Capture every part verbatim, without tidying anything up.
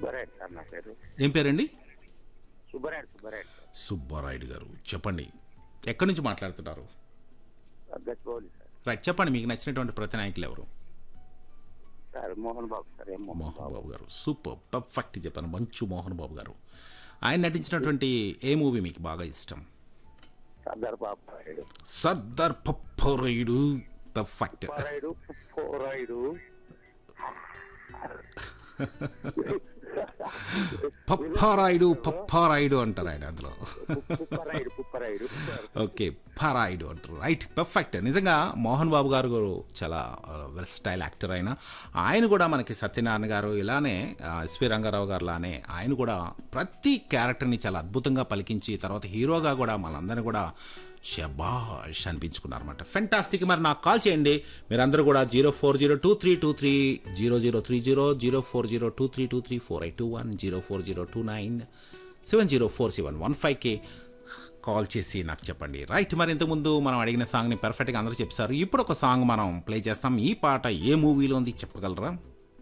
Subbarayudu sir నా పేరు. ఏం పేరండి? సుబ్బారాయుడు సుబ్బారాయుడు సార్. సుబ్బారాయుడు గారు చెప్పండి. ఎక్కడి నుంచి మాట్లాడుతున్నారు? గచ్చిబౌలి సార్. రైట్, చెప్పండి. మీకు నచ్చినటువంటి ప్రతి నాయకులు ఎవరు? Sir Mohan Babu sir. ఏం మోహన్ మోహన్ బాబు. బాబు గారు సూపర్ పర్ఫెక్ట్ చెప్పాను. మంచు మోహన్ బాబు గారు. ఆయన నటించినటువంటి ఏ మూవీ మీకు బాగా ఇష్టం? సర్దార్ పాపారాయుడు. సర్దార్ పప్పారాయుడు పర్ఫెక్ట్. పాపారాయుడు పోరాయుడు. పప్పారాయుడు పప్పారాయుడు అంటారు ఆయన అందులో. పుప్పరాయుడు పుప్పరాయుడు. ఓకే, పారాయుడు అంటారు. Right, perfect. నిజంగా మోహన్ బాబు గారు గారు చాలా వెర్స్టైల్ యాక్టర్. అయినా ఆయన కూడా మనకి సత్యనారాయణ గారు ఇలానే ఆ, ఎస్వి రంగారావు గారు లానే ఆయన కూడా ప్రతి క్యారెక్టర్ని చాలా అద్భుతంగా పలికించి తర్వాత హీరోగా కూడా మనందరినీ కూడా షబాష్ అనిపించుకున్నారన్నమాట. ఫెంటాస్టిక్. మరి నాకు కాల్ చేయండి మీరందరూ కూడా. Zero four zero two three two three zero zero three zero zero four zero two three two three four eight two one zero four zero two nine seven zero four seven one ఫైవ్కి call చేసి నాకు చెప్పండి. Right, మరి ఇంతకుముందు మనం అడిగిన సాంగ్ని పర్ఫెక్ట్గా అందరూ చెప్పారు. ఇప్పుడు ఒక సాంగ్ మనం ప్లే చేస్తాం. ఈ పాట ఏ మూవీలో ఉంది చెప్పగలరా?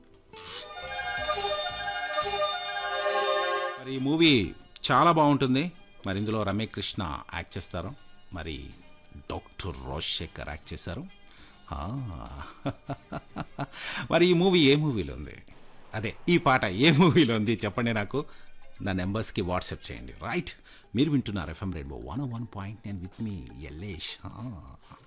మరి ఈ మూవీ చాలా బాగుంటుంది. మరి ఇందులో రమ్య కృష్ణ యాక్ట్ చేస్తారు. మరి డాక్టర్ రాజశేఖర్ యాక్ట్ చేశారు. ఆ, మరి ఈ మూవీ ఏ మూవీలో ఉంది? అదే ఈ పాట ఏ మూవీలో ఉంది చెప్పండి నాకు. నా నెంబర్స్కి వాట్సాప్ చేయండి. రైట్, మీరు వింటున్నారు FM rainbow one one point nine with me Yellesh.